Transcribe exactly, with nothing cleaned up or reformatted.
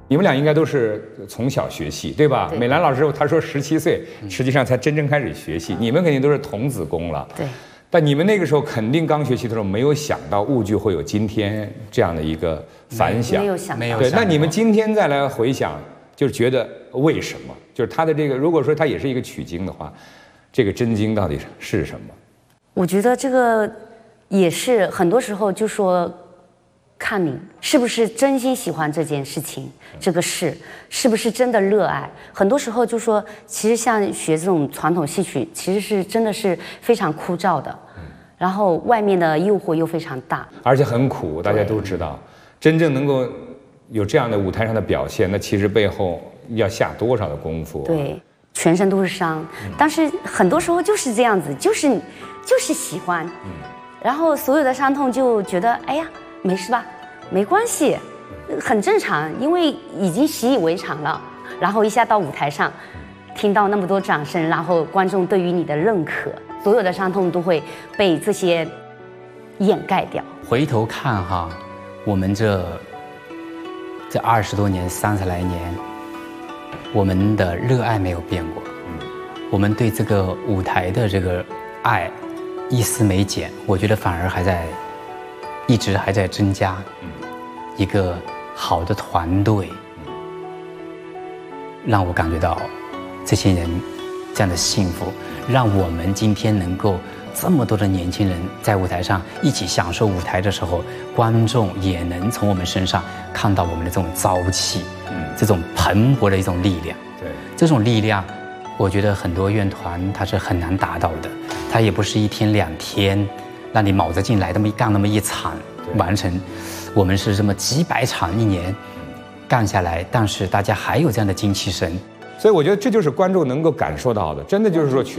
你们俩应该都是从小学戏，对吧？对美兰老师她说十七岁，实际上才真正开始学戏。你们肯定都是童子功了。 对。 但你们那个时候肯定刚学戏的时候，没有想到舞剧会有今天这样的一个反响。 没有想到。 没有。 对，那你们今天再来回想，就是觉得为什么？就是他的这个，如果说他也是一个取经的话，这个真经到底是什么？ 我觉得这个也是很多时候就说。看你是不是真心喜欢这件事情，这个事是不是真的热爱？很多时候就说，其实像学这种传统戏曲，其实是真的是非常枯燥的，然后外面的诱惑又非常大， 而且很苦。大家都知道，真正能够有这样的舞台上的表现，那其实背后要下多少的功夫、啊？ 对，全身都是伤。但是很多时候就是这样子，就是就是喜欢，然后所有的伤痛就觉得，哎呀。没事吧？没关系，很正常，因为已经习以为常了。然后一下到舞台上，听到那么多掌声，然后观众对于你的认可，所有的伤痛都会被这些掩盖掉。 回头看哈，我们这这二十多年、三十来年，我们的热爱没有变过，我们对这个舞台的这个爱一丝没减，我觉得反而还在。一直还在增加，一个好的团队，让我感觉到这些人这样的幸福，让我们今天能够这么多的年轻人在舞台上一起享受舞台的时候，观众也能从我们身上看到我们的这种朝气，这种蓬勃的一种力量。 对， 这种力量，我觉得很多院团它是很难达到的，它也不是一天两天。让你卯着劲来，那么一干那么一场完成，我们是这么几百场一年干下来，但是大家还有这样的精气神， 所以我觉得这就是观众能够感受到的，真的就是说。